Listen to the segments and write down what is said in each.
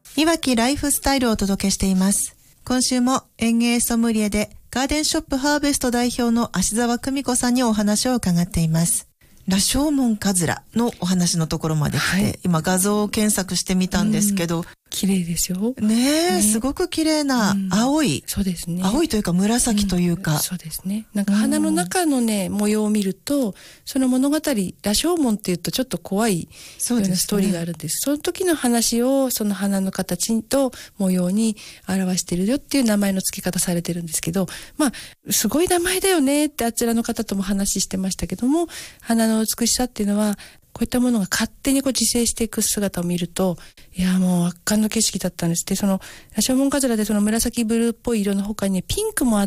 いわきライフスタイルをお届けしています。今週も園芸ソムリエでガーデンショップハーベスト代表の芦澤久美子さんにお話を伺っています。羅生門カズラのお話のところまで来て、今画像を検索してみたんですけど、 綺麗ですよね。すごく綺麗な青い、 そうですね、 青いというか紫というか、 そうですね。なんか花の中のね、模様を見ると、その物語、羅生門っていうとちょっと怖いようなストーリーがあるんです。その時の話をその花の形と模様に表してるよっていう名前の付け方されてるんですけど、すごい名前だよねってあちらの方とも話してましたけども、花の美しさっていうのはこういったものが勝手に自生していく姿を見ると、いやもう圧巻の景色だったんですって。その羅生門カズラでその紫ブルーっぽい色の他にピンクもあって、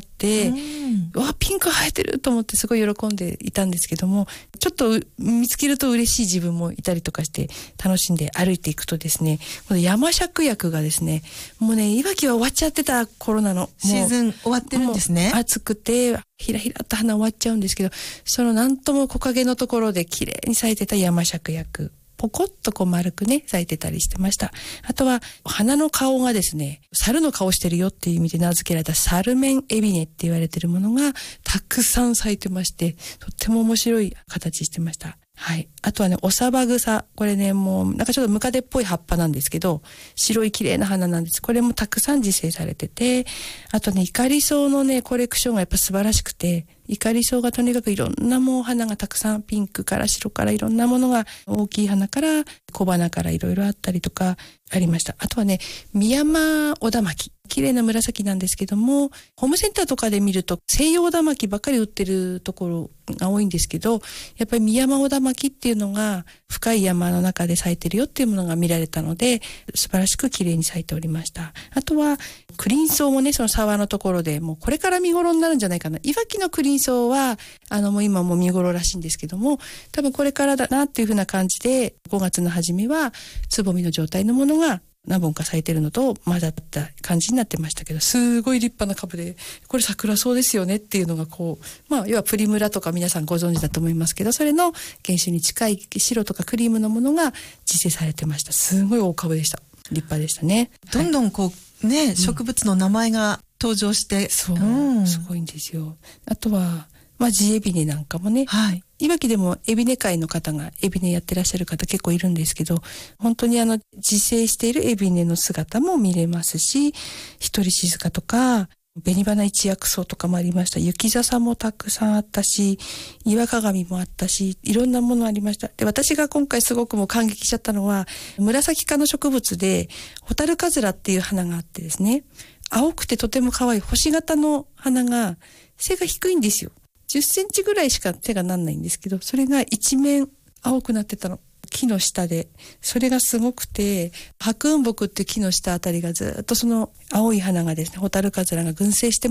わ、ピンク生えてると思ってすごい喜んでいたんですけども、ちょっと見つけると嬉しい自分もいたりとかして楽しんで歩いていくとですね、この山芍薬がですね、もうね、いわきは終わっちゃってた頃なの。 シーズン終わってるんですね。 暑くてひらひらっと花終わっちゃうんですけど、そのなんとも木陰のところで綺麗に咲いてた山芍薬、ポコッと丸くね咲いてたりしてました。あとは花の顔がですね、猿の顔してるよっていう意味で名付けられた猿面エビネって言われてるものがたくさん咲いてまして、とっても面白い形してました。はい。あとはね、おさば草。これね、もうなんかちょっとムカデっぽい葉っぱなんですけど、白い綺麗な花なんです。これもたくさん自生されてて、あとね、イカリソウのね、コレクションがやっぱ素晴らしくて、イカリソウがとにかくいろんなもう花がたくさん、ピンクから白からいろんなものが、大きい花から小花からいろいろあったりとかありました。あとはね、ミヤマオダマキ。綺麗な紫なんですけども、ホームセンターとかで見ると西洋オダマキばっかり売ってるところが多いんですけど、やっぱりミヤマオダマキっていうのが深い山の中で咲いてるよっていうものが見られたので、素晴らしく綺麗に咲いておりました。あとはクリンソウもね、その沢のところでもうこれから見頃になるんじゃないかな。いわきのクリンソウはもう今もう見頃らしいんですけども、多分これからだなっていう風な感じで、5月の初めはつぼみの状態のものが何本か咲いてるのと混ざった感じになってましたけど、すごい立派な株で、これ桜草ですよねっていうのが要はプリムラとか皆さんご存知だと思いますけど、それの原種に近い白とかクリームのものが自生されてました。すごい大株でした。立派でしたね。 どんどん植物の名前が登場して、 そう、すごいんですよ。あとは地エビネなんかもね、いわきでもエビネ界の方がエビネやってらっしゃる方結構いるんですけど、本当に自生しているエビネの姿も見れますし、一人静かとか紅花一薬草とかもありました。雪笹もたくさんあったし、岩鏡もあったし、いろんなものありました。で、私が今回すごくもう感激しちゃったのは、紫科の植物でホタルカズラっていう花があってですね、青くてとても可愛い星型の花が背が低いんですよ。10センチぐらいしか手がなんないんですけど、それが一面青くなってたの。木の下で。それがすごくて、白雲木って木の下あたりがずっとその青い花がですね、ホタルカズラが群生して